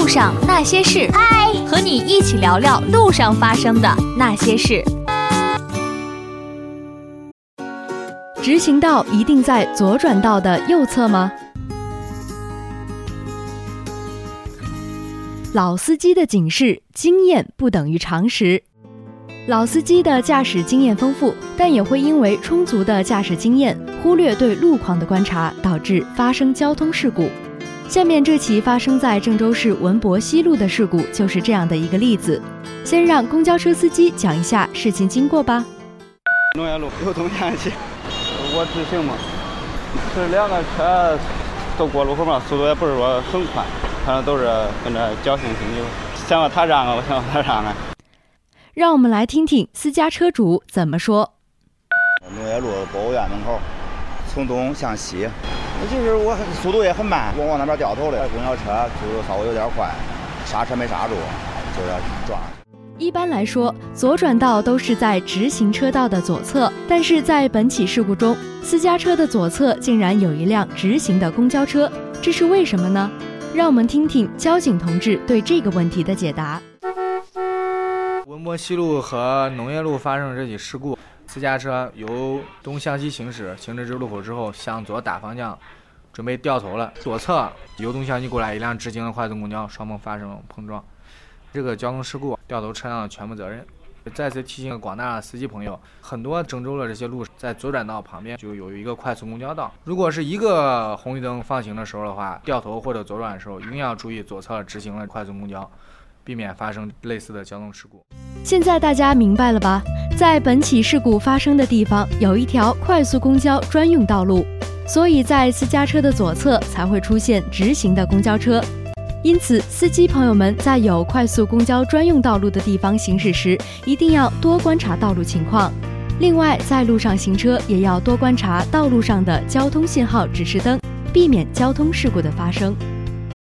路上那些事，嗨，和你一起聊聊路上发生的那些事。 直行道一定在左转道的右侧吗？老司机的警示：经验不等于常识。老司机的驾驶经验丰富，但也会因为充足的驾驶经验，忽略对路况的观察，导致发生交通事故。下面这起发生在郑州市文博西路的事故就是这样的一个例子。先让公交车司机讲一下事情经过吧。 农业路有东向西，我直行嘛，是两个车都过路口嘛，速度也不是说很快，反正都是跟着侥幸心理，想让他让啊，我想让他让啊。 让我们来听听私家车主怎么说。 农业路博物院门口，从东向西，就是我速度也很慢，我往那边掉头的公交车速度稍微有点快，刹车没刹住，就要撞。 一般来说，左转道都是在直行车道的左侧，但是在本起事故中，私家车的左侧竟然有一辆直行的公交车，这是为什么呢？让我们听听交警同志对这个问题的解答。 文博西路和农业路发生这起事故，私家车由东向西行驶，行驶至路口之后向左打方向，准备掉头了。左侧由东向西过来一辆直行的快速公交，双方发生碰撞。这个交通事故掉头车辆的全部责任。再次提醒广大司机朋友，很多郑州的这些路在左转道旁边就有一个快速公交道，如果是一个红绿灯放行的时候的话，掉头或者左转的时候一定要注意左侧直行的快速公交，避免发生类似的交通事故。 现在大家明白了吧？在本起事故发生的地方有一条快速公交专用道路，所以在私家车的左侧才会出现直行的公交车。因此，司机朋友们在有快速公交专用道路的地方行驶时，一定要多观察道路情况。另外，在路上行车也要多观察道路上的交通信号指示灯，避免交通事故的发生。